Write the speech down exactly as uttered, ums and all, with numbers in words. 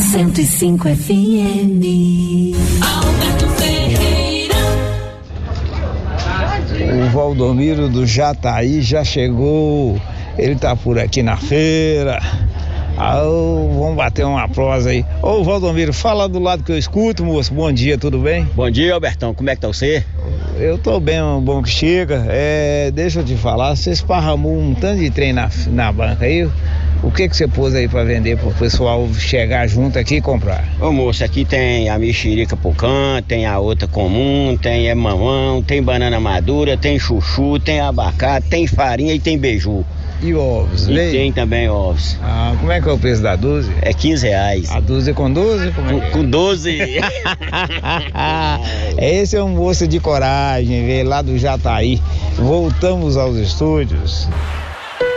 cento e cinco F M. Alberto Ferreira. O Valdomiro do Jataí já chegou. Ele tá por aqui na feira. Ah, vamos bater uma prosa aí. Ô Valdomiro, fala do lado que eu escuto, moço. Bom dia, tudo bem? Bom dia, Albertão. Como é que tá você? Eu tô bem, um bom que chega. É, deixa eu te falar, você esparramou um tanto de trem na, na banca aí. O que que você pôs aí pra vender pro pessoal chegar junto aqui e comprar? Ô moço, aqui tem a mexerica pocã, tem a outra comum, tem é mamão, tem banana madura, tem chuchu, tem abacate, tem farinha e tem beiju. E ovos, E veio? tem também ovos. Ah, como é que é o preço da dúzia? É quinze reais. A dúzia com doze? Como é Com, que é? com doze. Esse é um moço de coragem, veio lá do Jataí. Voltamos aos estúdios.